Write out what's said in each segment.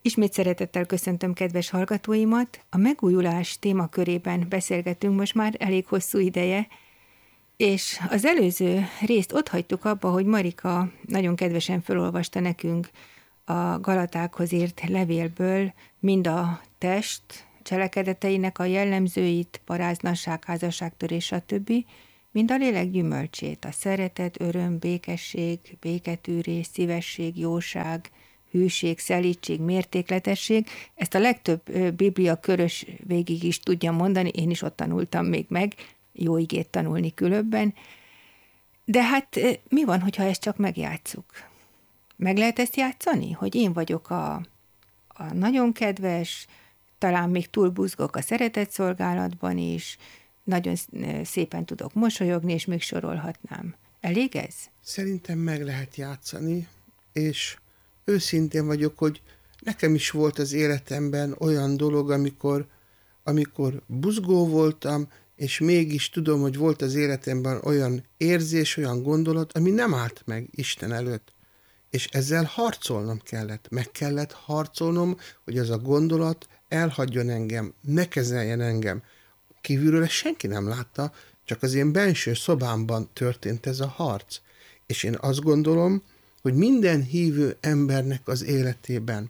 Ismét szeretettel köszöntöm kedves hallgatóimat. A megújulás témakörében beszélgetünk most már elég hosszú ideje, és az előző részt ott hagytuk abba, hogy Marika nagyon kedvesen felolvasta nekünk a Galatákhoz írt levélből mind a test cselekedeteinek a jellemzőit, paráznasság, házasságtörés, stb., mind a lélek gyümölcsét, a szeretet, öröm, békesség, béketűrés, szívesség, jóság, hűség, szelídség, mértékletesség. Ezt a legtöbb Biblia körös végig is tudja mondani, én is ott tanultam még meg, jó igét tanulni különben. De hát mi van, hogyha ezt csak megjátszuk? Meg lehet ezt játszani? Hogy én vagyok a nagyon kedves, talán még túlbuzgok a szeretetszolgálatban is, nagyon szépen tudok mosolyogni, és még sorolhatnám. Elég ez? Szerintem meg lehet játszani, és őszintén vagyok, hogy nekem is volt az életemben olyan dolog, amikor buzgó voltam, és mégis tudom, hogy volt az életemben olyan érzés, olyan gondolat, ami nem állt meg Isten előtt. És ezzel harcolnom kellett. Meg kellett harcolnom, hogy az a gondolat elhagyjon engem, ne kezeljen engem. Kívülről ezt senki nem látta, csak az én benső szobámban történt ez a harc. És én azt gondolom, hogy minden hívő embernek az életében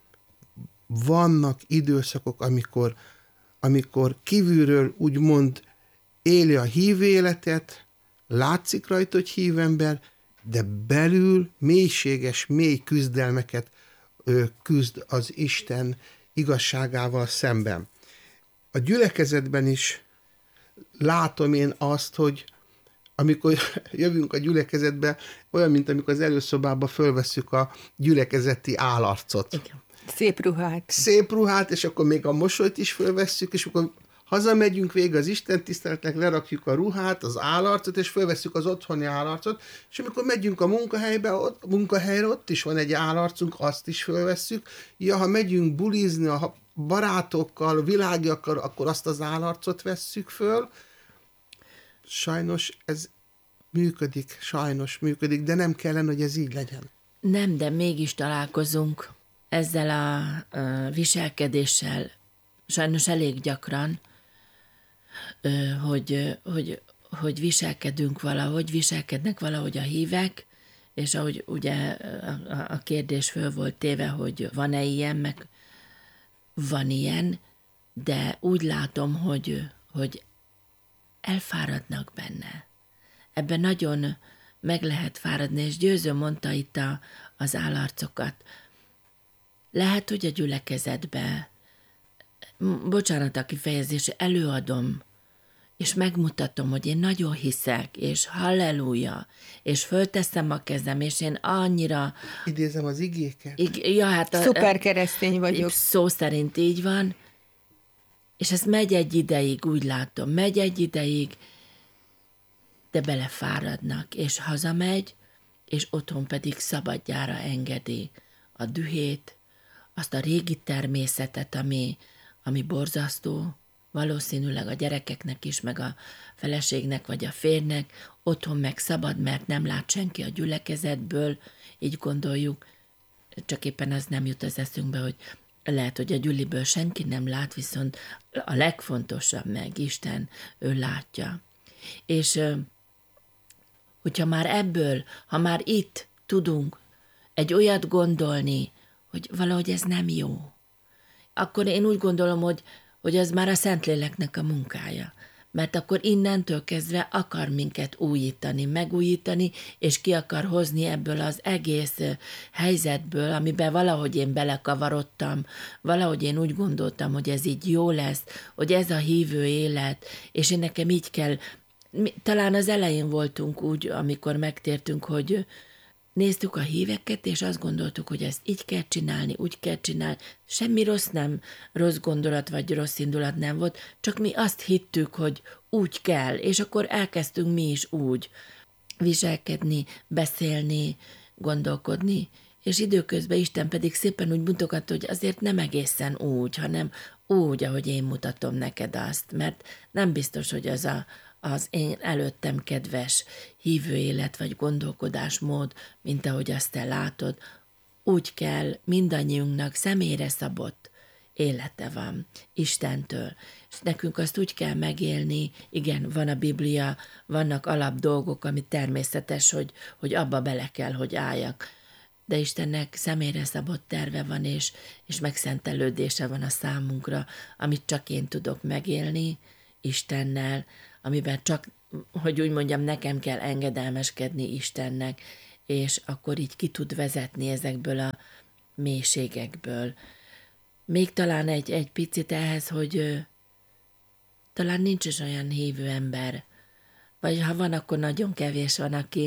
vannak időszakok, amikor kívülről úgymond éli a hívő életet, látszik rajta, hogy hív ember, de belül mélységes, mély küzdelmeket küzd az Isten igazságával szemben. A gyülekezetben is látom én azt, hogy amikor jövünk a gyülekezetbe, olyan, mint amikor az előszobába fölvesszük a gyülekezeti állarcot. Igen. Szép ruhát. Szép ruhát, és akkor még a mosolyt is fölvesszük, és akkor hazamegyünk végig az Isten tiszteletnek, lerakjuk a ruhát, az állarcot, és fölvesszük az otthoni állarcot, és amikor megyünk a munkahelyre, ott is van egy állarcunk, azt is fölvesszük. Ja, ha megyünk bulizni a barátokkal, világiakkal, akkor azt az állarcot vesszük föl. Sajnos ez működik, de nem kellene, hogy ez így legyen. Nem, de mégis találkozunk ezzel a viselkedéssel, sajnos elég gyakran, hogy viselkedünk valahogy, viselkednek valahogy a hívek, és ahogy ugye a kérdés föl volt téve, hogy van-e ilyen, meg van ilyen, de úgy látom, hogy elfáradnak benne. Ebben nagyon meg lehet fáradni, és Győző mondta itt az állarcokat. Lehet, hogy a gyülekezetbe, bocsánat a kifejezés, előadom, és megmutatom, hogy én nagyon hiszek, és halleluja, és fölteszem a kezem, és én annyira... Idézem az igéket. Szuper keresztény vagyok. Szó szerint így van, és ez megy egy ideig, úgy látom, de belefáradnak, és hazamegy, és otthon pedig szabadjára engedi a dühét, azt a régi természetet, ami borzasztó, valószínűleg a gyerekeknek is, meg a feleségnek, vagy a férnek, otthon meg szabad, mert nem lát senki a gyülekezetből, így gondoljuk, csak éppen az nem jut az eszünkbe, hogy lehet, hogy a gyüliből senki nem lát, viszont a legfontosabb meg Isten, ő látja. És hogyha már ebből, ha már itt tudunk egy olyat gondolni, hogy valahogy ez nem jó, akkor én úgy gondolom, hogy az már a Szentléleknek a munkája. Mert akkor innentől kezdve akar minket újítani, megújítani, és ki akar hozni ebből az egész helyzetből, amiben valahogy én belekavarodtam, valahogy én úgy gondoltam, hogy ez így jó lesz, hogy ez a hívő élet, és én nekem így kell. Talán az elején voltunk úgy, amikor megtértünk, hogy néztük a híveket, és azt gondoltuk, hogy ezt így kell csinálni, úgy kell csinálni. Semmi rossz gondolat vagy rossz indulat nem volt, csak mi azt hittük, hogy úgy kell, és akkor elkezdtünk mi is úgy viselkedni, beszélni, gondolkodni, és időközben Isten pedig szépen úgy mutogatta, hogy azért nem egészen úgy, hanem úgy, ahogy én mutatom neked azt, mert nem biztos, hogy az én előttem kedves hívő élet vagy gondolkodásmód, mint ahogy azt te látod, úgy kell, mindannyiunknak személyre szabott élete van Istentől. És nekünk azt úgy kell megélni, igen, van a Biblia, vannak alap dolgok, ami természetes, hogy abba bele kell, hogy álljak. De Istennek személyre szabott terve van, és megszentelődése van a számunkra, amit csak én tudok megélni Istennel, amiben csak, hogy úgy mondjam, nekem kell engedelmeskedni Istennek, és akkor így ki tud vezetni ezekből a mélységekből. Még talán egy picit ehhez, hogy talán nincs is olyan hívő ember, vagy ha van, akkor nagyon kevés van, aki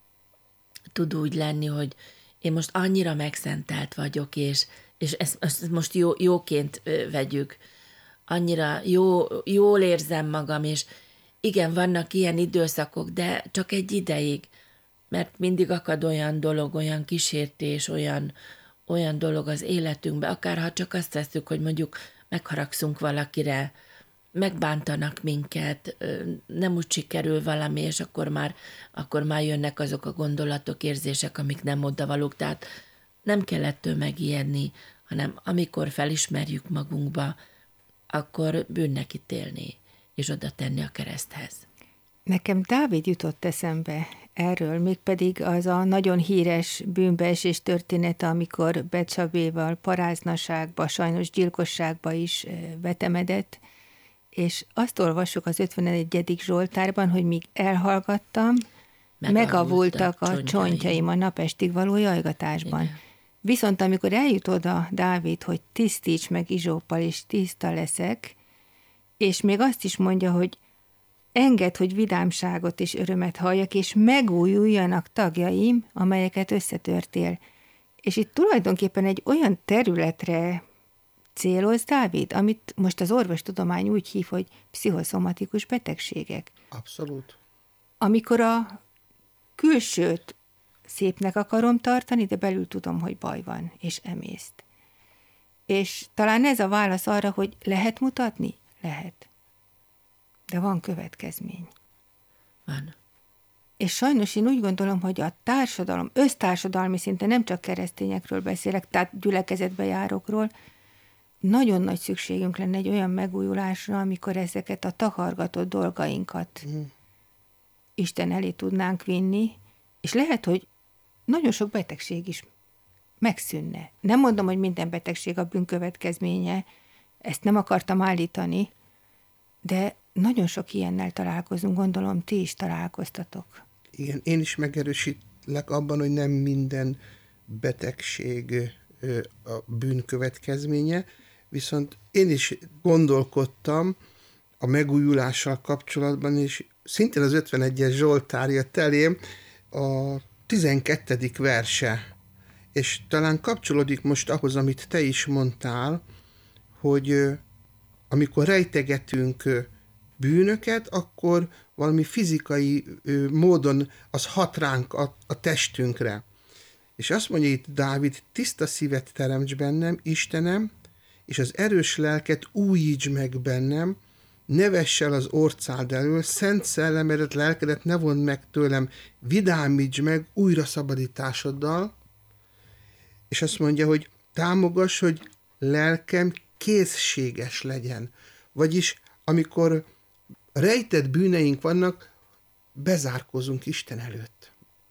tud úgy lenni, hogy én most annyira megszentelt vagyok, és ezt most jóként vegyük, annyira jól érzem magam, és igen, vannak ilyen időszakok, de csak egy ideig, mert mindig akad olyan dolog, olyan kísértés, olyan dolog az életünkbe, akár ha csak azt veszük, hogy mondjuk megharagszunk valakire, megbántanak minket, nem úgy sikerül valami, és akkor már jönnek azok a gondolatok, érzések, amik nem odavalók. Tehát nem kell ettől megijedni, hanem amikor felismerjük magunkba, akkor bűnnek ítélni, és oda tenni a kereszthez. Nekem Dávid jutott eszembe erről, mégpedig az a nagyon híres bűnbeesés története, amikor Betsabéval paráznaságba, sajnos gyilkosságba is vetemedett, és azt olvassuk az 51. Zsoltárban, hogy míg elhallgattam, megavultak a csontjaim a napestig való jajgatásban. Igen. Viszont amikor eljut oda Dávid, hogy tisztíts meg izsóppal, és tiszta leszek, és még azt is mondja, hogy engedd, hogy vidámságot és örömet halljak, és megújuljanak tagjaim, amelyeket összetörtél. És itt tulajdonképpen egy olyan területre céloz Dávid, amit most az orvostudomány úgy hív, hogy pszichoszomatikus betegségek. Abszolút. Amikor a külsőt szépnek akarom tartani, de belül tudom, hogy baj van, és emészt. És talán ez a válasz arra, hogy lehet mutatni? Lehet. De van következmény. Van. És sajnos én úgy gondolom, hogy a társadalom, össztársadalmi szinten, nem csak keresztényekről beszélek, tehát gyülekezetbe járókról, nagyon nagy szükségünk lenne egy olyan megújulásra, amikor ezeket a takargatott dolgainkat Isten elé tudnánk vinni, és lehet, hogy nagyon sok betegség is megszűnne. Nem mondom, hogy minden betegség a bűn következménye, ezt nem akartam állítani, de nagyon sok ilyennel találkozunk, gondolom, ti is találkoztatok. Igen, én is megerősítlek abban, hogy nem minden betegség a bűn következménye, viszont én is gondolkodtam a megújulással kapcsolatban, és szintén az 51-es Zsoltár jött elém, a 12. verse, és talán kapcsolódik most ahhoz, amit te is mondtál, hogy amikor rejtegetünk bűnöket, akkor valami fizikai módon az hat ránk a testünkre. És azt mondja itt Dávid, tiszta szívet teremts bennem, Istenem, és az erős lelket újíts meg bennem, ne vess el az orcád elől, szent szellemedet, lelkedet ne vondd meg tőlem, vidámíts meg újra szabadításoddal, és azt mondja, hogy támogass, hogy lelkem készséges legyen. Vagyis amikor rejtett bűneink vannak, bezárkózunk Isten előtt.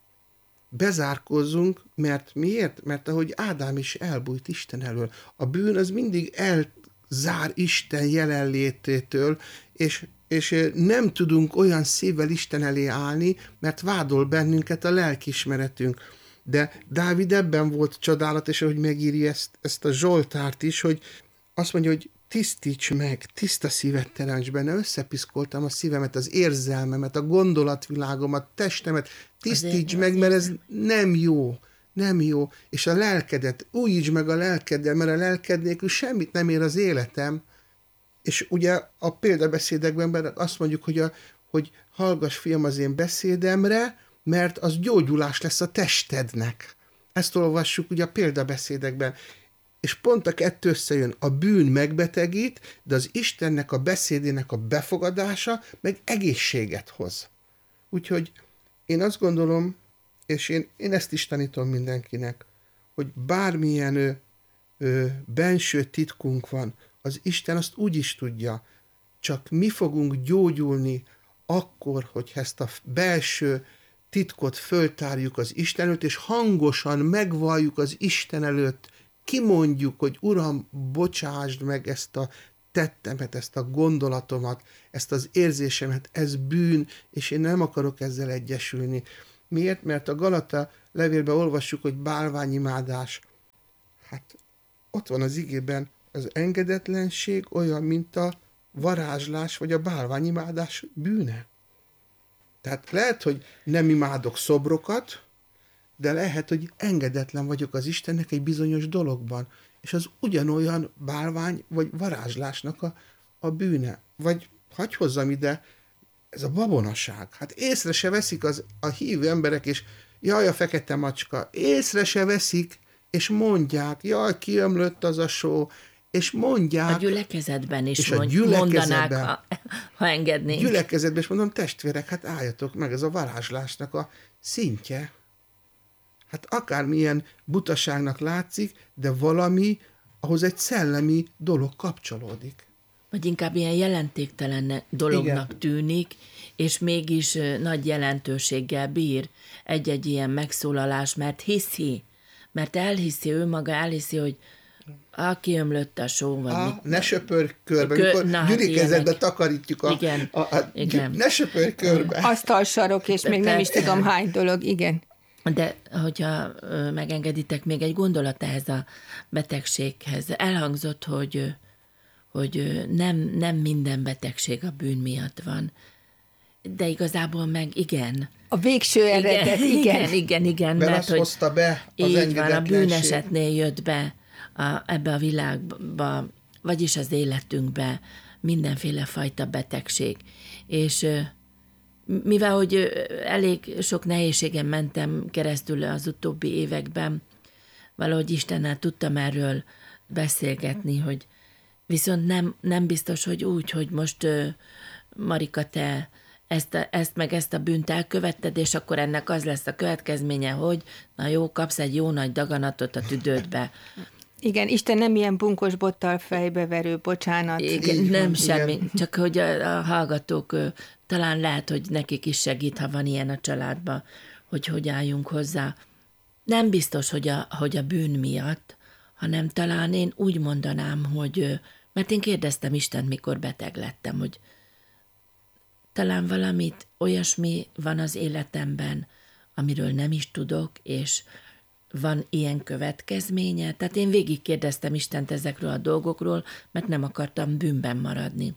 Bezárkózzunk, mert miért? Mert ahogy Ádám is elbújt Isten elől. A bűn az mindig elzár Isten jelenlététől, és nem tudunk olyan szívvel Isten elé állni, mert vádol bennünket a lelkiismeretünk. De Dávid ebben volt csodálatos, ahogy megírja ezt a Zsoltárt is, hogy azt mondja, hogy tisztíts meg, tiszta szívet teremts benne, összepiszkoltam a szívemet, az érzelmemet, a gondolatvilágomat, testemet, tisztíts meg, mert ez nem jó, nem jó. És a lelkedet, újíts meg a lelkeddel, mert a lelked nélkül semmit nem ér az életem. És ugye a példabeszédekben azt mondjuk, hogy hallgass, fiam, az én beszédemre, mert az gyógyulás lesz a testednek. Ezt olvassuk ugye a példabeszédekben. És pont a kettő összejön, a bűn megbetegít, de az Istennek a beszédének a befogadása meg egészséget hoz. Úgyhogy én azt gondolom, és én ezt is tanítom mindenkinek, hogy bármilyen benső titkunk van, az Isten azt úgy is tudja, csak mi fogunk gyógyulni akkor, hogy ezt a belső titkot föltárjuk az Isten előtt, és hangosan megvalljuk az Isten előtt, kimondjuk, hogy Uram, bocsásd meg ezt a tettemet, ezt a gondolatomat, ezt az érzésemet, ez bűn, és én nem akarok ezzel egyesülni. Miért? Mert a Galata levélben olvassuk, hogy bálványimádás. Hát ott van az igében, az engedetlenség olyan, mint a varázslás vagy a bálványimádás bűne. Tehát lehet, hogy nem imádok szobrokat, de lehet, hogy engedetlen vagyok az Istennek egy bizonyos dologban, és az ugyanolyan bálvány vagy varázslásnak a bűne. Vagy hagyj hozzam ide, ez a babonaság. Hát észre se veszik a hívő emberek, és jaj, a fekete macska, észre se veszik, és mondják, jaj, kiömlött az a só, és mondják. A gyülekezetben is mondanák, ha engednénk. Gyülekezetben is mondom, testvérek, hát álljatok meg, ez a varázslásnak a szintje. Hát akármilyen butaságnak látszik, de valami, ahhoz egy szellemi dolog kapcsolódik. Vagy inkább ilyen jelentéktelen dolognak Igen. tűnik, és mégis nagy jelentőséggel bír egy-egy ilyen megszólalás, mert elhiszi, ő maga elhiszi, hogy kiömlött a só, vagy mit. Ne söpörj körbe, mikor gyülekezetbe takarítjuk igen. Ne söpörj körbe. Asztalsarok, és még nem is tudom hány dolog, igen. De hogyha megengeditek, még egy gondolat ehhez a betegséghez. Elhangzott, hogy nem minden betegség a bűn miatt van, de igazából meg igen. A végső eredet, igen. Mert mert azt hozta be az így van, a engedetlenség. bűnesetnél jött be ebbe a világba, vagyis az életünkbe mindenféle fajta betegség. És mivel, hogy elég sok nehézségen mentem keresztül az utóbbi években, valahogy Istennel tudtam erről beszélgetni, hogy viszont nem biztos, hogy úgy, hogy most Marika, te ezt a bűnt elkövetted, és akkor ennek az lesz a következménye, hogy na jó, kapsz egy jó nagy daganatot a tüdődbe. Igen, Isten nem ilyen bunkos bottal fejbeverő, bocsánat. Igen, nem semmi, csak hogy a hallgatók talán lehet, hogy nekik is segít, ha van ilyen a családban, hogy álljunk hozzá. Nem biztos, hogy a bűn miatt, hanem talán én úgy mondanám, hogy, mert én kérdeztem Istent, mikor beteg lettem, hogy talán valamit, olyasmi van az életemben, amiről nem is tudok, és van ilyen következménye. Tehát én végig kérdeztem Istent ezekről a dolgokról, mert nem akartam bűnben maradni.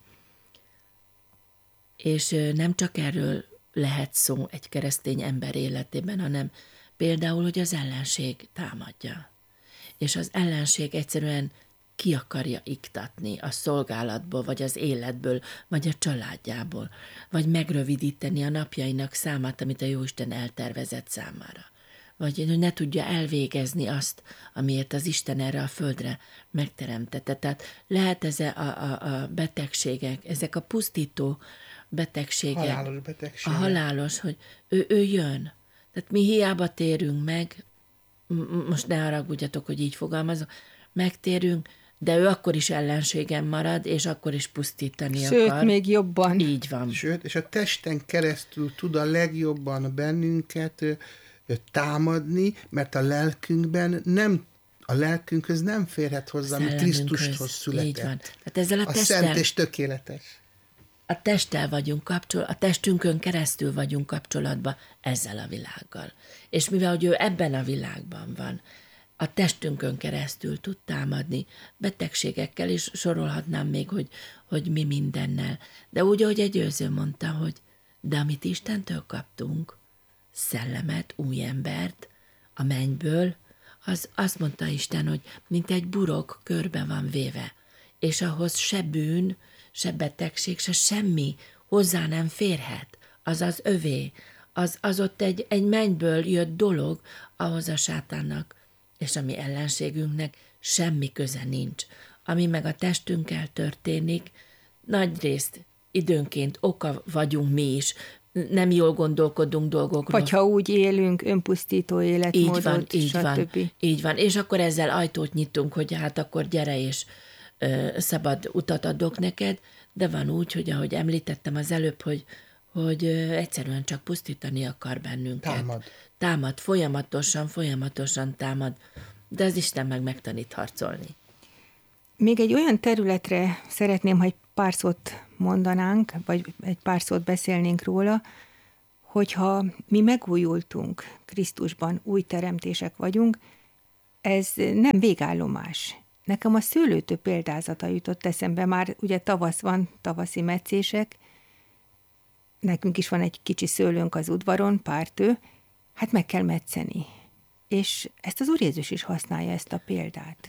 És nem csak erről lehet szó egy keresztény ember életében, hanem például, hogy az ellenség támadja. És az ellenség egyszerűen ki akarja iktatni a szolgálatból, vagy az életből, vagy a családjából, vagy megrövidíteni a napjainak számát, amit a Jóisten eltervezett számára. Vagy hogy ne tudja elvégezni azt, amiért az Isten erre a földre megteremtette. Tehát lehet ez a betegségek, ezek a pusztító betegségek. Halálos betegségek. A halálos, hogy ő jön. Tehát mi hiába térünk meg, most ne haragudjatok, hogy így fogalmazok, megtérünk, de ő akkor is ellenségem marad, és akkor is pusztítani akar. Sőt, még jobban. Így van. Sőt, és a testen keresztül tud a legjobban bennünket támadni, mert a lelkünkhöz nem férhet hozzá, ami Krisztushoz született. Így van. Tehát ezzel a szent és tökéletes. A testtel vagyunk kapcsolatban, a testünkön keresztül vagyunk kapcsolatban ezzel a világgal. És mivel, hogy ő ebben a világban van, a testünkön keresztül tud támadni, betegségekkel is sorolhatnám még, hogy mi mindennel. De úgy, ahogy egy őző mondta, hogy de amit Istentől kaptunk, szellemet, új embert, a mennyből, az azt mondta Isten, hogy mint egy burok körbe van véve, és ahhoz se bűn, se betegség, se semmi hozzá nem férhet. Az az övé, az ott egy mennyből jött dolog, ahhoz a sátánnak és a mi ellenségünknek semmi köze nincs. Ami meg a testünkkel történik, nagyrészt időnként oka vagyunk mi is, nem jól gondolkodunk dolgokról. Vagy ha úgy élünk, önpusztító életmódot, így stb. van, így van. És akkor ezzel ajtót nyitunk, hogy hát akkor gyere és szabad utat adok neked, de van úgy, hogy ahogy említettem az előbb, hogy egyszerűen csak pusztítani akar bennünket. Támad, folyamatosan támad, de az Isten megtanít harcolni. Még egy olyan területre szeretném, hogy pár szót mondanánk, vagy egy pár szót beszélnénk róla, hogyha mi megújultunk Krisztusban, új teremtések vagyunk, ez nem végállomás. Nekem a szőlőtő példázata jutott eszembe, már ugye tavasz van, tavaszi metszések, nekünk is van egy kicsi szőlőnk az udvaron, pártő, hát meg kell metszeni. És ezt az Úr Jézus is használja, ezt a példát.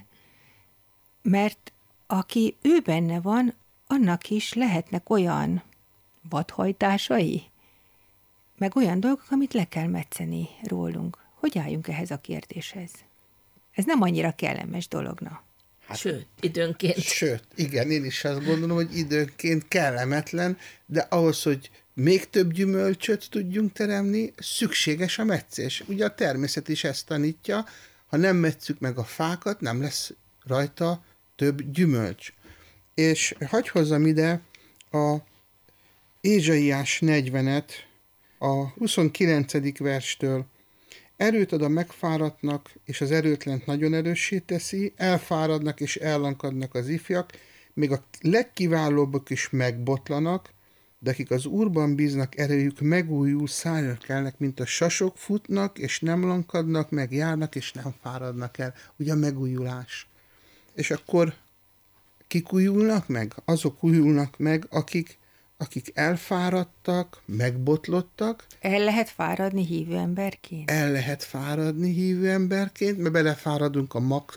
Mert aki ő benne van, annak is lehetnek olyan vadhajtásai, meg olyan dolgok, amit le kell metszeni rólunk. Hogy álljunk ehhez a kérdéshez? Ez nem annyira kellemes dologna. Hát, időnként. Igen, én is azt gondolom, hogy időnként kellemetlen, de ahhoz, hogy még több gyümölcsöt tudjunk teremni, szükséges a metszés. Ugye a természet is ezt tanítja, ha nem metszük meg a fákat, nem lesz rajta több gyümölcs. És hadd hozzam ide a Ézsaiás 40-et, a 29. verstől. Erőt ad a megfáradtnak, és az erőtlent nagyon erőssé teszi, elfáradnak és ellankadnak az ifjak, még a legkiválóbbak is megbotlanak, de akik az Úrban bíznak, erejük megújul, szállnak kelnek, mint a sasok, futnak, és nem lankadnak, meg járnak, és nem fáradnak el. Ugye a megújulás. És akkor kik újulnak meg? Azok újulnak meg, akik elfáradtak, megbotlottak. El lehet fáradni hívő emberként? El lehet fáradni hívő emberként, mert belefáradunk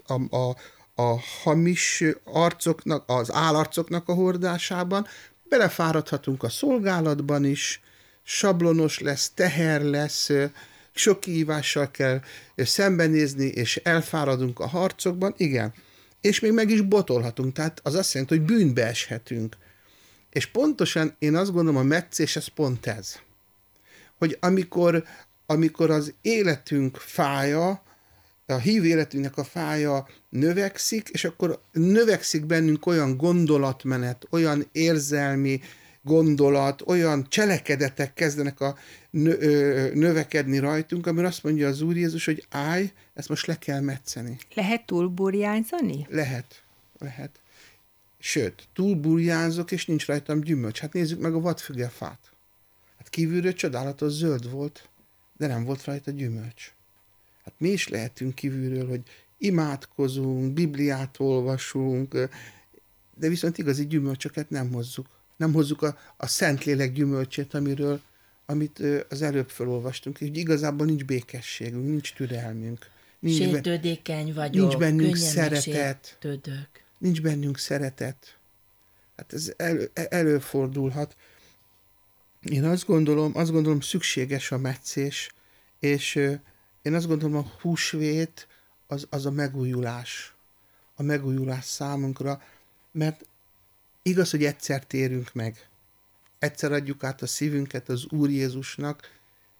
a hamis arcoknak, az álarcoknak a hordásában, belefáradhatunk a szolgálatban is, sablonos lesz, teher lesz, sok kihívással kell szembenézni, és elfáradunk a harcokban, igen. És még meg is botolhatunk, tehát az azt jelenti, hogy bűnbe eshetünk. És pontosan én azt gondolom, a metszés ez pont ez. Hogy amikor az életünk fája, a hívő életünknek a fája növekszik, és akkor növekszik bennünk olyan gondolatmenet, olyan érzelmi gondolat, olyan cselekedetek kezdenek növekedni rajtunk, amire azt mondja az Úr Jézus, hogy állj, ezt most le kell metszeni. Lehet túlburjánzani? Lehet. Sőt, túlburjánzok, és nincs rajtam gyümölcs. Hát nézzük meg a vadfügefát. Hát kívülről csodálatos zöld volt, de nem volt rajta gyümölcs. Hát mi is lehetünk kívülről, hogy imádkozunk, Bibliát olvasunk, de viszont igazi gyümölcsöket nem hozzuk. Nem hozzuk a Szentlélek gyümölcsét, amit az előbb felolvastunk, és igazából nincs békességünk, nincs türelmünk. Sértődékeny vagyok, nincs bennünk szeretet. Sértődök. Nincs bennünk szeretet. Hát ez előfordulhat. Én azt gondolom szükséges a metszés, és én azt gondolom, a húsvét az a megújulás. A megújulás számunkra, mert igaz, hogy egyszer térünk meg. Egyszer adjuk át a szívünket az Úr Jézusnak,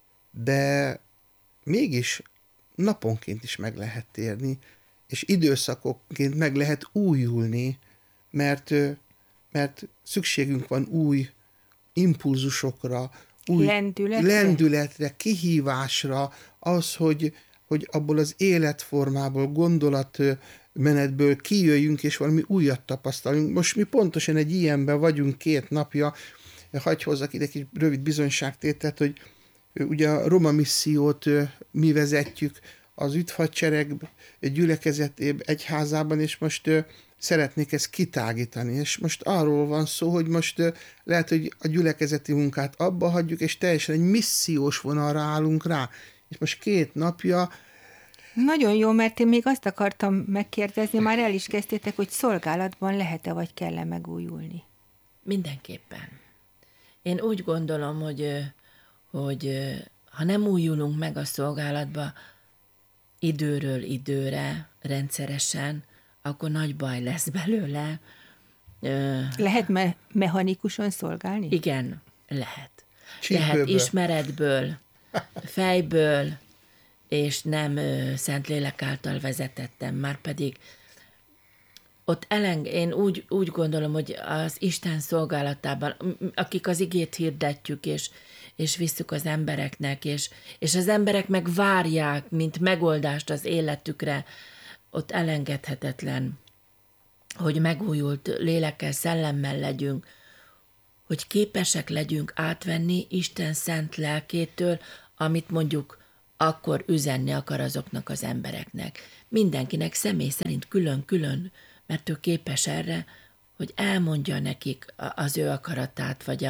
de mégis naponként is meg lehet térni, és időszakokként meg lehet újulni, mert szükségünk van új impulzusokra, új lendületre, kihívásra, az, hogy abból az életformából, gondolatmenetből kijöjjünk, és valami újat tapasztalunk. Most mi pontosan egy ilyenben vagyunk 2 napja, hagyj hozzak ide egy rövid bizonyságtételt, hogy ugye a Roma missziót mi vezetjük az üdvhadsereg gyülekezetében, egyházában, és most szeretnék ezt kitágítani. És most arról van szó, hogy most lehet, hogy a gyülekezeti munkát abba hagyjuk, és teljesen egy missziós vonalra állunk rá. És most 2 napja... Nagyon jó, mert én még azt akartam megkérdezni, már el is kezdtétek, hogy szolgálatban lehet-e, vagy kell-e megújulni? Mindenképpen. Én úgy gondolom, hogy ha nem újulunk meg a szolgálatba időről időre, rendszeresen, akkor nagy baj lesz belőle. Lehet mechanikusan szolgálni? Igen, lehet. lehet Csípőből. ismeretből, fejből, és nem Szentlélek által vezetettem, már pedig ott én úgy gondolom, hogy az Isten szolgálatában, akik az igét hirdetjük, és visszük az embereknek, és az emberek meg várják, mint megoldást az életükre, ott elengedhetetlen, hogy megújult lélekkel, szellemmel legyünk, hogy képesek legyünk átvenni Isten szent lelkétől, amit mondjuk akkor üzenni akar azoknak az embereknek. Mindenkinek személy szerint külön-külön, mert ő képes erre, hogy elmondja nekik az ő akaratát, vagy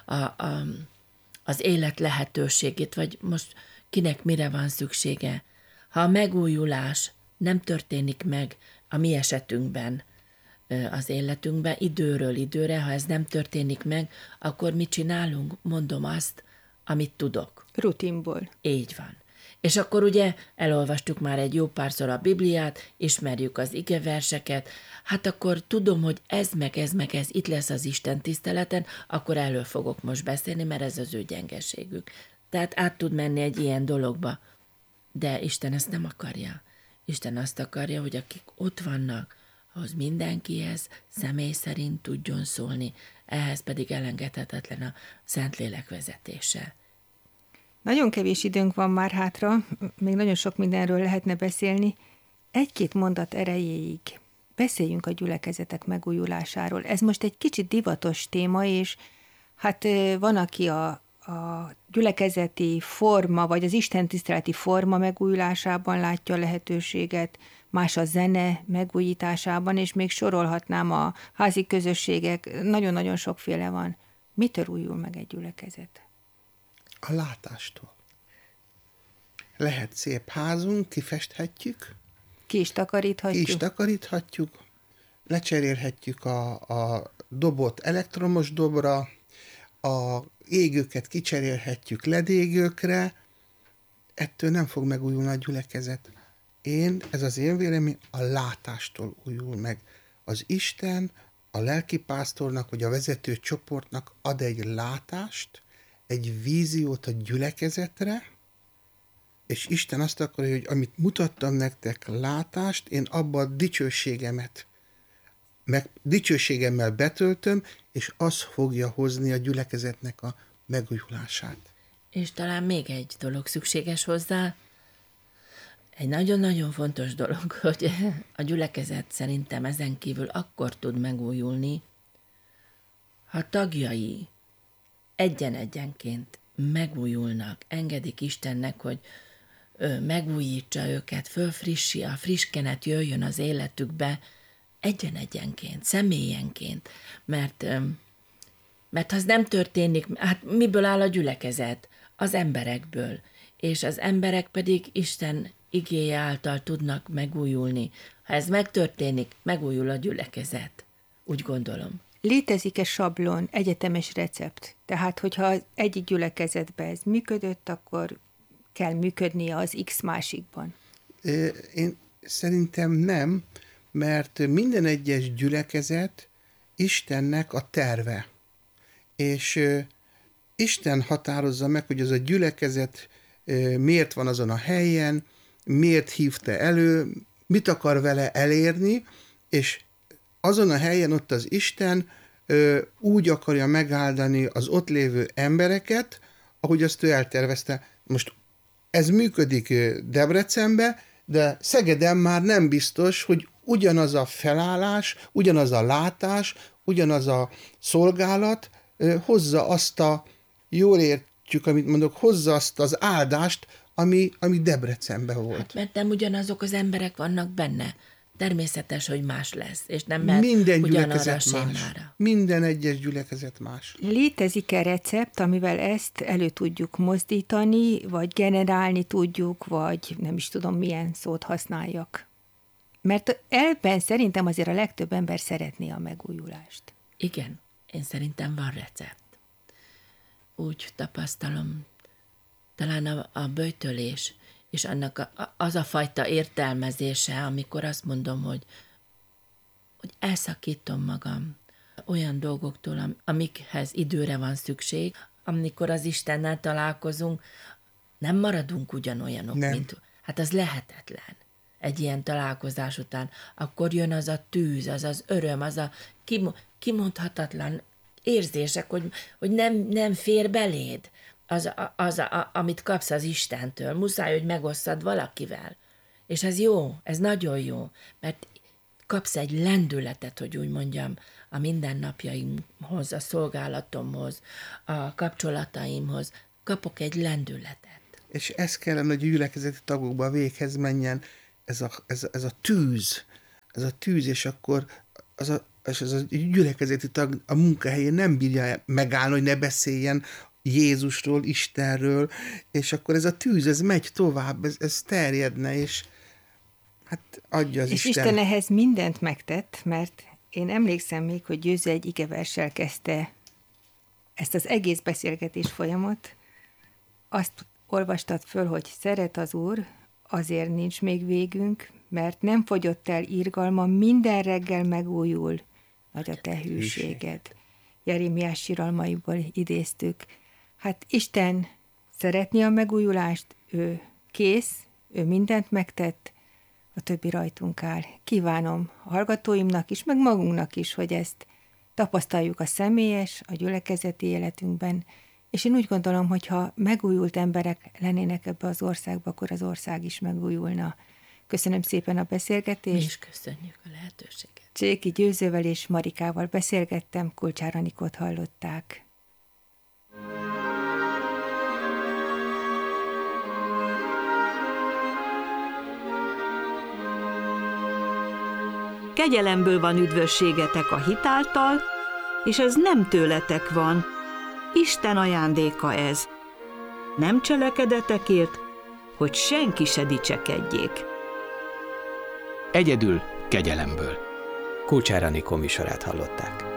az élet lehetőségét, vagy most kinek mire van szüksége. Ha a megújulás nem történik meg a mi esetünkben, az életünkben, időről időre, ha ez nem történik meg, akkor mit csinálunk? Mondom azt, amit tudok. Rutinból. Így van. És akkor ugye elolvastuk már egy jó párszor a Bibliát, ismerjük az igeverseket, hát akkor tudom, hogy ez itt lesz az Isten tiszteleten, akkor elő fogok most beszélni, mert ez az ő gyengeségük. Tehát át tud menni egy ilyen dologba. De Isten ezt nem akarja. Isten azt akarja, hogy akik ott vannak, ahhoz mindenkihez személy szerint tudjon szólni, ehhez pedig elengedhetetlen a Szentlélek vezetése. Nagyon kevés időnk van már hátra, még nagyon sok mindenről lehetne beszélni. Egy-két mondat erejéig beszéljünk a gyülekezetek megújulásáról. Ez most egy kicsit divatos téma, és hát van, aki a gyülekezeti forma, vagy az istentiszteleti forma megújulásában látja a lehetőséget, más a zene megújításában, és még sorolhatnám a házi közösségek, nagyon-nagyon sokféle van. Mitől újul meg egy gyülekezet? A látástól. Lehet szép házunk, kifesthetjük, Ki is takaríthatjuk. Lecserélhetjük a dobot elektromos dobra, a égőket kicserélhetjük ledégőkre, ettől nem fog megújulni a gyülekezet. Ez az én vélemény, a látástól újul meg. Az Isten a lelkipásztornak, vagy a vezető csoportnak ad egy látást, egy víziót a gyülekezetre, és Isten azt akarja, hogy amit mutattam nektek látást, én abba a dicsőségemmel betöltöm, és az fogja hozni a gyülekezetnek a megújulását. És talán még egy dolog szükséges hozzá, egy nagyon-nagyon fontos dolog, hogy a gyülekezet szerintem ezen kívül akkor tud megújulni, ha tagjai egyen-egyenként megújulnak, engedik Istennek, hogy megújítsa őket, fölfrissi, a friss kenet jöjjön az életükbe egyen-egyenként, személyenként, mert ha ez nem történik, hát miből áll a gyülekezet? Az emberekből, és az emberek pedig Isten igéje által tudnak megújulni. Ha ez megtörténik, megújul a gyülekezet. Úgy gondolom. Létezik-e sablon, egyetemes recept? Tehát, hogyha az egyik gyülekezetben ez működött, akkor kell működnie az X másikban? Én szerintem nem, mert minden egyes gyülekezet Istennek a terve. És Isten határozza meg, hogy az a gyülekezet miért van azon a helyen, miért hívta elő, mit akar vele elérni, és azon a helyen ott az Isten úgy akarja megáldani az ott lévő embereket, ahogy azt ő eltervezte. Most ez működik Debrecenbe, de Szegeden már nem biztos, hogy ugyanaz a felállás, ugyanaz a látás, ugyanaz a szolgálat hozza azt a, jól értjük, amit mondok, hozza azt az áldást, ami Debrecenben volt. Hát, mert nem ugyanazok az emberek vannak benne. Természetes, hogy más lesz, és nem mert Minden ugyanarra a gyülekezet más. sémára. Minden egyes gyülekezet más. Létezik-e recept, amivel ezt elő tudjuk mozdítani, vagy generálni tudjuk, vagy nem is tudom, milyen szót használjak? Mert elben szerintem azért a legtöbb ember szeretné a megújulást. Igen, én szerintem van recept. Úgy tapasztalom, talán a böjtölés, és annak az a fajta értelmezése, amikor azt mondom, hogy elszakítom magam olyan dolgoktól, amikhez időre van szükség, amikor az Istennel találkozunk, nem maradunk ugyanolyanok, Nem. mint... Hát az lehetetlen egy ilyen találkozás után. Akkor jön az a tűz, az az öröm, az a kimondhatatlan érzések, hogy nem fér beléd amit kapsz az Istentől. Muszáj, hogy megosszad valakivel. És ez jó, ez nagyon jó, mert kapsz egy lendületet, hogy úgy mondjam, a mindennapjaimhoz, a szolgálatomhoz, a kapcsolataimhoz. Kapok egy lendületet. És ez kellene, hogy a gyülekezeti tagokba véghez menjen, ez a tűz, és akkor az a gyülekezeti tag a munkahelyén nem bírja megállni, hogy ne beszéljen Jézusról, Istenről, és akkor ez a tűz, ez megy tovább, ez terjedne, és hát adja az és Isten. Isten ehhez mindent megtett, mert én emlékszem még, hogy Győző egy igeverssel kezdte ezt az egész beszélgetés folyamot. Azt olvastad föl, hogy szeret az Úr, azért nincs még végünk, mert nem fogyott el irgalma, minden reggel megújul, nagy a te hűséged. Jeremiás síralmaiból idéztük. Hát Isten szeretni a megújulást, ő kész, ő mindent megtett, a többi rajtunk áll. Kívánom a hallgatóimnak is, meg magunknak is, hogy ezt tapasztaljuk a személyes, a gyülekezeti életünkben, és én úgy gondolom, hogy ha megújult emberek lennének ebbe az országba, akkor az ország is megújulna. Köszönöm szépen a beszélgetést. Mi is köszönjük a lehetőséget. Cséki Győzővel és Marikával beszélgettem, Kulcsár Anikót hallották. Kegyelemből van üdvösségetek a hit által, és ez nem tőletek van, Isten ajándéka ez. Nem cselekedetekért, hogy senki se dicsekedjék. Egyedül kegyelemből. Kulcsár Anikó műsorát hallották.